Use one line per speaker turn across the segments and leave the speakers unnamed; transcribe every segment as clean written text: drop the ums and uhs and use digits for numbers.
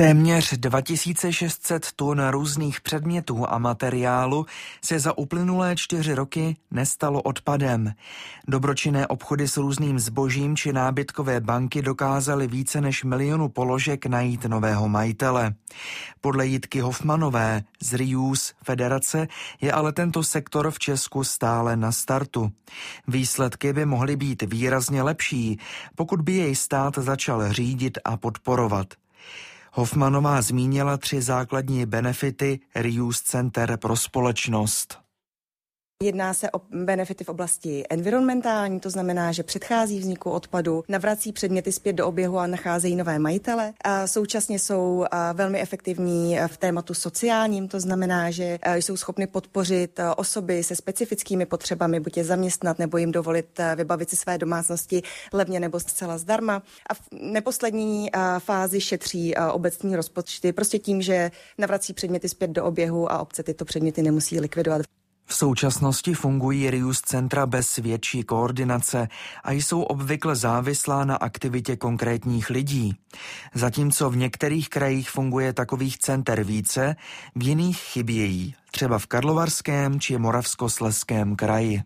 Téměř 2600 tun různých předmětů a materiálu se za uplynulé 4 roky nestalo odpadem. Dobročinné obchody s různým zbožím či nábytkové banky dokázaly více než 1 000 000 položek najít nového majitele. Podle Jitky Hofmanové z Reuse Federace je ale tento sektor v Česku stále na startu. Výsledky by mohly být výrazně lepší, pokud by jej stát začal řídit a podporovat. Hofmanová zmínila 3 základní benefity Reuse Center pro společnost.
Jedná se o benefity v oblasti environmentální, to znamená, že předchází vzniku odpadu, navrací předměty zpět do oběhu a nacházejí nové majitele. A současně jsou velmi efektivní v tématu sociálním, to znamená, že jsou schopny podpořit osoby se specifickými potřebami, buď je zaměstnat nebo jim dovolit vybavit si své domácnosti levně nebo zcela zdarma. A v neposlední fázi šetří obecní rozpočty prostě tím, že navrací předměty zpět do oběhu a obce tyto předměty nemusí likvidovat.
V současnosti fungují Reuse centra bez větší koordinace a jsou obvykle závislá na aktivitě konkrétních lidí. Zatímco v některých krajích funguje takových center více, v jiných chybějí, třeba v Karlovarském či Moravskoslezském kraji.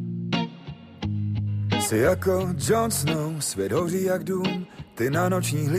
Jsi jako Jon Snow, svět hoří jak dům, ty na nočních